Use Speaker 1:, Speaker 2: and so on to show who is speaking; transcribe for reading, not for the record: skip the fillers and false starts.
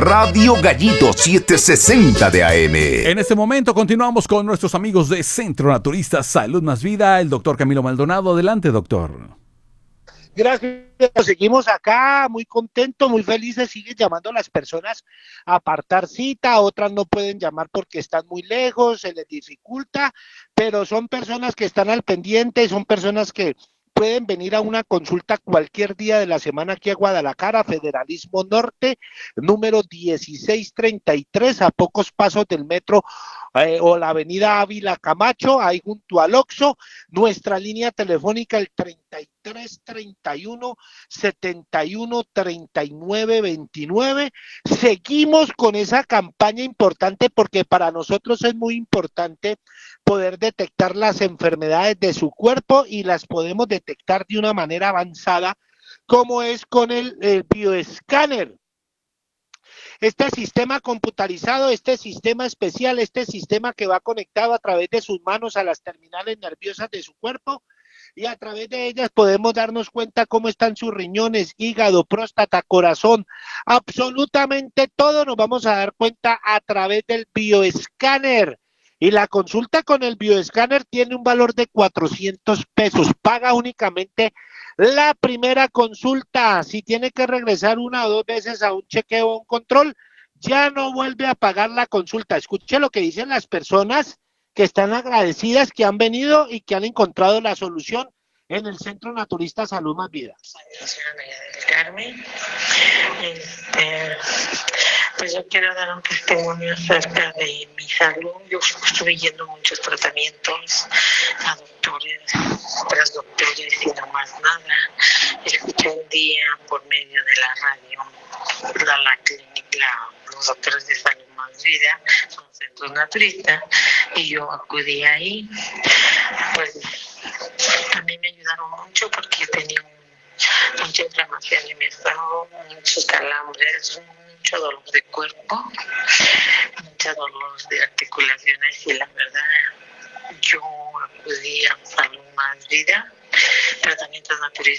Speaker 1: Radio Gallito 760 de AM.
Speaker 2: En este momento continuamos con nuestros amigos de Centro Naturista Salud Más Vida, el doctor Camilo Maldonado. Adelante, doctor.
Speaker 3: Gracias, seguimos acá, muy contentos, muy felices, siguen llamando a las personas a apartar cita, otras no pueden llamar porque están muy lejos, se les dificulta, pero son personas que están al pendiente, son personas que pueden venir a una consulta cualquier día de la semana aquí a Guadalajara, Federalismo Norte, número 1633, a pocos pasos del metro o la avenida Ávila Camacho, ahí junto al Oxxo, nuestra línea telefónica el 3331-713929. Seguimos con esa campaña importante porque para nosotros es muy importante poder detectar las enfermedades de su cuerpo y las podemos detectar de una manera avanzada, como es con el bioescáner. Este sistema computarizado, este sistema especial, este sistema que va conectado a través de sus manos a las terminales nerviosas de su cuerpo, y a través de ellas podemos darnos cuenta cómo están sus riñones, hígado, próstata, corazón, absolutamente todo nos vamos a dar cuenta a través del bioescáner. Y la consulta con el bioescáner tiene un valor de 400 pesos. Paga únicamente la primera consulta. Si tiene que regresar una o dos veces a un chequeo o un control, ya no vuelve a pagar la consulta. Escuche lo que dicen las personas que están agradecidas, que han venido y que han encontrado la solución en el Centro Naturista Salud Más Vida.
Speaker 4: Carmen, pues yo quiero dar un testimonio acerca de mi salud. Yo estuve yendo muchos tratamientos a doctores, tras doctores y no más nada. Escuché un día por medio de la radio la clínica, los doctores de Salud Más Vida, son centros naturistas, y yo acudí ahí. Pues a mí me ayudaron mucho porque tenía mucha inflamación en mi estómago, muchos calambres, mucho dolor de cuerpo, mucho dolor de articulaciones, y la verdad yo acudí a Salud Más Vida, tratamientos naturistas